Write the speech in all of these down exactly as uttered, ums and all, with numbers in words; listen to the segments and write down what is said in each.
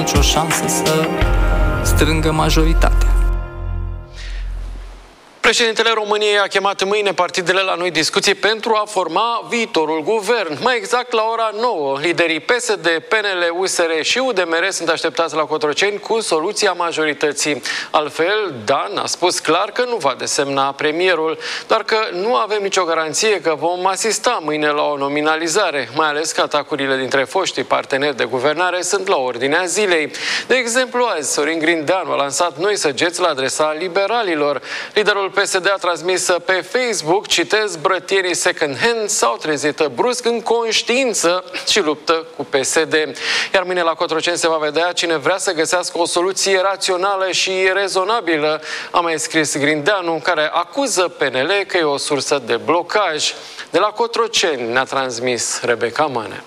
o șansă să strângă majoritatea. Președintele României a chemat mâine partidele la noi discuții pentru a forma viitorul guvern. Mai exact la ora nouă, liderii P S D, P N L, U S R și U D M R sunt așteptați la Cotroceni cu soluția majorității. Altfel, Dan a spus clar că nu va desemna premierul, doar că nu avem nicio garanție că vom asista mâine la o nominalizare, mai ales că atacurile dintre foștii parteneri de guvernare sunt la ordinea zilei. De exemplu, azi, Sorin Grindeanu a lansat noi săgeți la adresa liberalilor. Liderul P S D a transmis pe Facebook, citez, brătienii second-hand s-au trezit brusc în conștiință și luptă cu P S D. Iar mâine la Cotroceni se va vedea cine vrea să găsească o soluție rațională și rezonabilă, a mai scris Grindeanu, care acuză P N L că e o sursă de blocaj. De la Cotroceni ne-a transmis Rebecca Mane.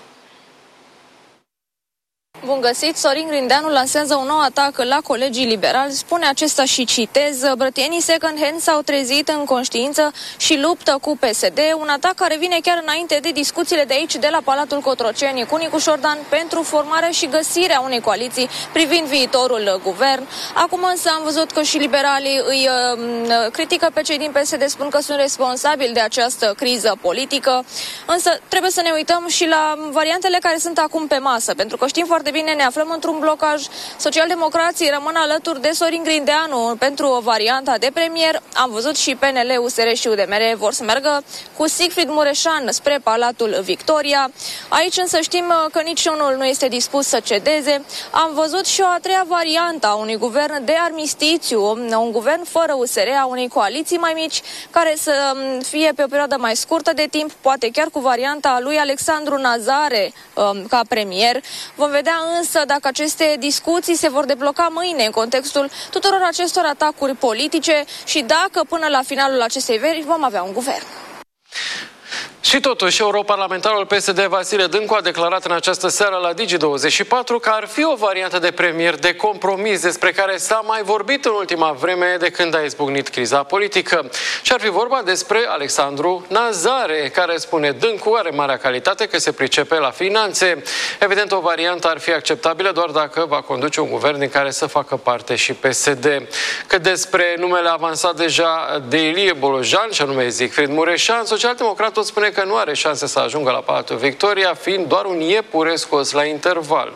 Bun găsit! Sorin Grindeanu lansează un nou atac la colegii liberali. Spune acesta și citez: brătienii second-hand s-au trezit în conștiință și luptă cu P S D. Un atac care vine chiar înainte de discuțiile de aici, de la Palatul Cotroceni, cu Nicu Șordan pentru formarea și găsirea unei coaliții privind viitorul guvern. Acum însă am văzut că și liberalii îi uh, critică pe cei din P S D, spun că sunt responsabili de această criză politică. Însă trebuie să ne uităm și la variantele care sunt acum pe masă, pentru că știm foarte bine, ne aflăm într-un blocaj. Socialdemocrații rămân alături de Sorin Grindeanu pentru o varianta de premier. Am văzut și P N L, U S R și U D M R vor să meargă cu Sigfrid Mureșan spre Palatul Victoria. Aici însă știm că niciunul nu este dispus să cedeze. Am văzut și o a treia variantă a unui guvern de armistițiu, un guvern fără U S R, a unei coaliții mai mici, care să fie pe o perioadă mai scurtă de timp, poate chiar cu varianta lui Alexandru Nazare ca premier. Vom vedea însă dacă aceste discuții se vor debloca mâine în contextul tuturor acestor atacuri politice și dacă până la finalul acestei veri vom avea un guvern. Și totuși, europarlamentarul P S D Vasile Dâncu a declarat în această seară la Digi douăzeci și patru că ar fi o variantă de premier de compromis despre care s-a mai vorbit în ultima vreme de când a izbucnit criza politică. Și ar fi vorba despre Alexandru Nazare, care, spune Dâncu, are marea calitate că se pricepe la finanțe. Evident, o variantă ar fi acceptabilă doar dacă va conduce un guvern din care să facă parte și P S D. Cât despre numele avansat deja de Ilie Bolojan, și anume Sigfrid Mureșan, socialdemocratul spune că nu are șanse să ajungă la Palatul Victoria, fiind doar un iepure scos la interval.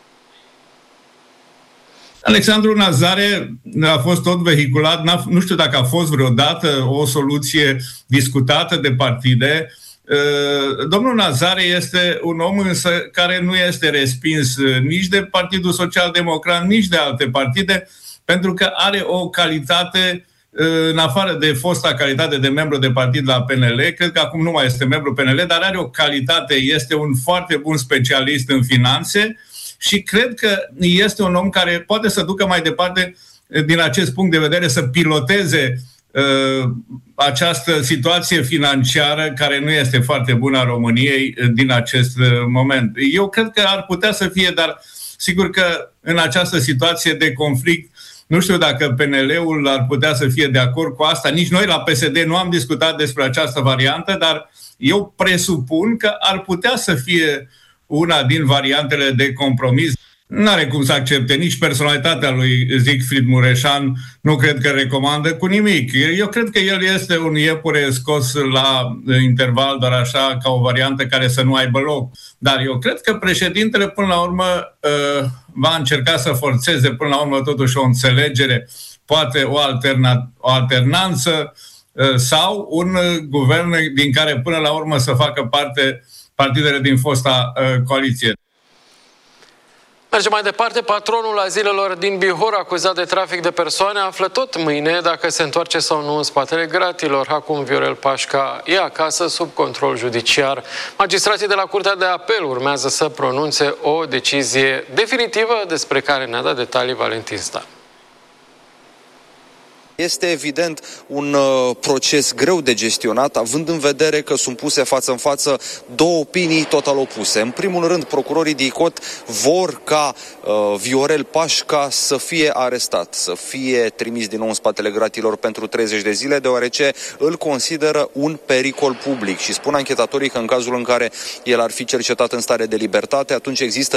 Alexandru Nazare a fost tot vehiculat, nu știu dacă a fost vreodată o soluție discutată de partide. Domnul Nazare este un om însă care nu este respins nici de Partidul Social Democrat, nici de alte partide, pentru că are o calitate, în afară de fosta calitate de membru de partid la P N L, cred că acum nu mai este membru P N L, dar are o calitate, este un foarte bun specialist în finanțe și cred că este un om care poate să ducă mai departe, din acest punct de vedere, să piloteze uh, această situație financiară care nu este foarte bună a României din acest moment. Eu cred că ar putea să fie, dar sigur că în această situație de conflict nu știu dacă P N L-ul ar putea să fie de acord cu asta. Nici noi la P S D nu am discutat despre această variantă, dar eu presupun că ar putea să fie una din variantele de compromis. N-are cum să accepte nici personalitatea lui Sigfrid Mureșan, nu cred că recomandă cu nimic. Eu cred că el este un iepure scos la interval, doar așa, ca o variantă care să nu aibă loc. Dar eu cred că președintele, până la urmă, va încerca să forțeze, până la urmă, totuși o înțelegere, poate o, alterna- o alternanță sau un guvern din care, până la urmă, să facă parte partidele din fosta coaliție. Mergem mai departe. Patronul azilelor din Bihor, acuzat de trafic de persoane, află tot mâine dacă se întoarce sau nu în spatele gratilor. Acum Viorel Pașca e acasă sub control judiciar. Magistrații de la Curtea de Apel urmează să pronunțe o decizie definitivă despre care ne-a dat detalii Valentin Stan. Este evident un uh, proces greu de gestionat, având în vedere că sunt puse față în față două opinii total opuse. În primul rând, procurorii D I C O T vor ca uh, Viorel Pașca să fie arestat, să fie trimis din nou în spatele gratilor pentru treizeci de zile, deoarece îl consideră un pericol public și spun anchetatorii că în cazul în care el ar fi cercetat în stare de libertate, atunci există